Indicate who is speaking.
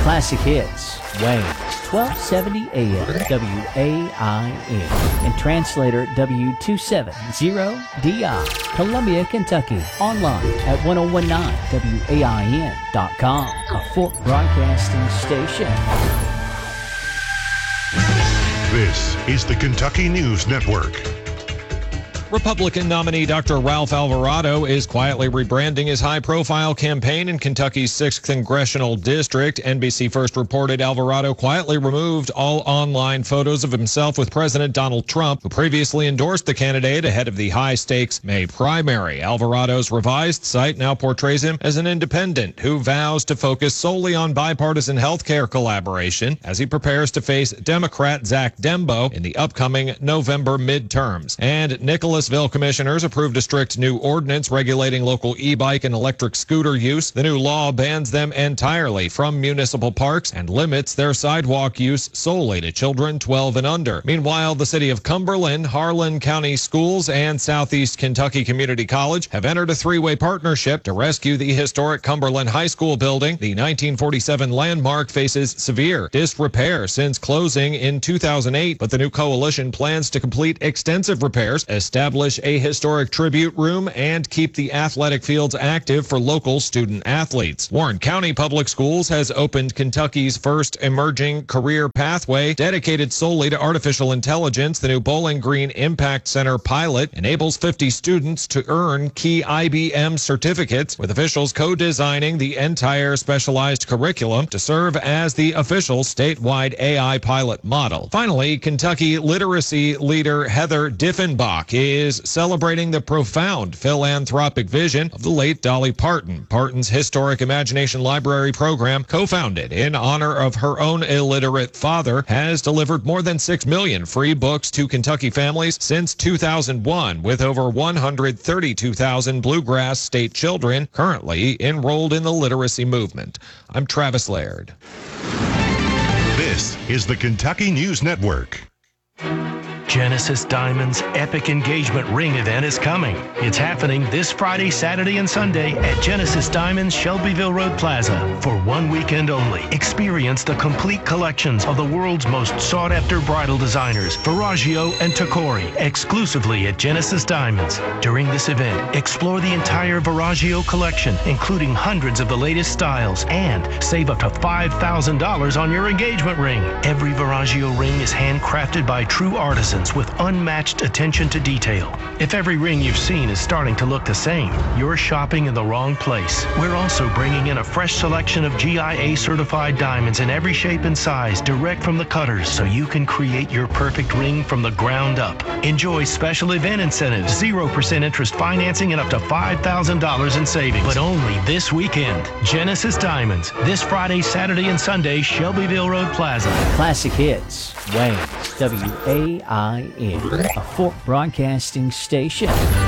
Speaker 1: Classic Hits, Wayne, 1270 AM, WAIN, and translator W270DI, Columbia, Kentucky. Online at 1019WAIN.com, a Fort Broadcasting station.
Speaker 2: This is the Kentucky News Network.
Speaker 3: Republican nominee Dr. Ralph Alvarado is quietly rebranding his high-profile campaign in Kentucky's 6th Congressional District. NBC first reported Alvarado quietly removed all online photos of himself with President Donald Trump, who previously endorsed the candidate ahead of the high-stakes May primary. Alvarado's revised site now portrays him as an independent who vows to focus solely on bipartisan health care collaboration as he prepares to face Democrat Zach Dembo in the upcoming November midterms. And Nicholasville commissioners approved a strict new ordinance regulating local e-bike and electric scooter use. The new law bans them entirely from municipal parks and limits their sidewalk use solely to children 12 and under. Meanwhile, the city of Cumberland, Harlan County Schools, and Southeast Kentucky Community College have entered a three-way partnership to rescue the historic Cumberland High School building. The 1947 landmark faces severe disrepair since closing in 2008, but the new coalition plans to complete extensive repairs, establish a historic tribute room, and keep the athletic fields active for local student athletes. Warren County Public Schools has opened Kentucky's first emerging career pathway dedicated solely to artificial intelligence. The new Bowling Green Impact Center pilot enables 50 students to earn key IBM certificates, with officials co-designing the entire specialized curriculum to serve as the official statewide AI pilot model. Finally, Kentucky literacy leader Heather Diffenbach is celebrating the profound philanthropic vision of the late Dolly Parton. Parton's historic Imagination Library program, co-founded in honor of her own illiterate father, has delivered more than 6 million free books to Kentucky families since 2001, with over 132,000 Bluegrass State children currently enrolled in the literacy movement. I'm Travis Laird.
Speaker 2: This is the Kentucky News Network.
Speaker 4: Genesis Diamonds' epic engagement ring event is coming. It's happening this Friday, Saturday, and Sunday at Genesis Diamonds, Shelbyville Road Plaza for 1 weekend only. Experience the complete collections of the world's most sought-after bridal designers, Verragio and Tacori, exclusively at Genesis Diamonds. During this event, explore the entire Verragio collection, including hundreds of the latest styles, and save up to $5,000 on your engagement ring. Every Verragio ring is handcrafted by true artisans with unmatched attention to detail. If every ring you've seen is starting to look the same, you're shopping in the wrong place. We're also bringing in a fresh selection of GIA certified diamonds in every shape and size direct from the cutters, so you can create your perfect ring from the ground up. Enjoy special event incentives, 0% interest financing, and up to $5,000 in savings. But only this weekend. Genesis Diamonds, this Friday, Saturday, and Sunday, Shelbyville Road Plaza.
Speaker 1: Classic Hits, Wayne, WAIN, a Fort Broadcasting station.